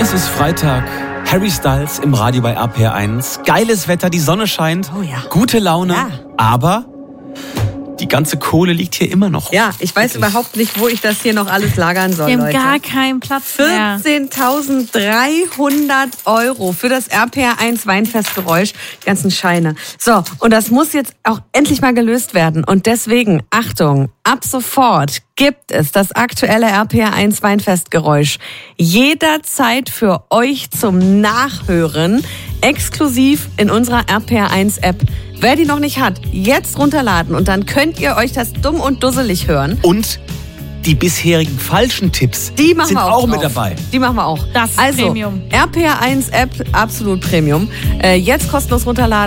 Es ist Freitag. Harry Styles im Radio bei RPR1. Geiles Wetter, die Sonne scheint. Oh ja. Gute Laune. Ja. Aber die ganze Kohle liegt hier immer noch. Ja, ich weiß überhaupt nicht, wo ich das hier noch alles lagern soll, Wir haben Leute. gar keinen Platz mehr. 14.300 € für das RPR1 Weinfestgeräusch, die ganzen Scheine. So, und das muss jetzt auch endlich mal gelöst werden. Und deswegen, Achtung, ab sofort gibt es das aktuelle RPR1 Weinfestgeräusch jederzeit für euch zum Nachhören, exklusiv in unserer RPR1 App. Wer die noch nicht hat, jetzt runterladen und dann könnt ihr euch das dumm und dusselig hören. Und die bisherigen falschen Tipps Die machen sind wir auch drauf. mit dabei. Die machen wir auch. Das ist also, Premium. RPR1 App, absolut Premium. Jetzt kostenlos runterladen.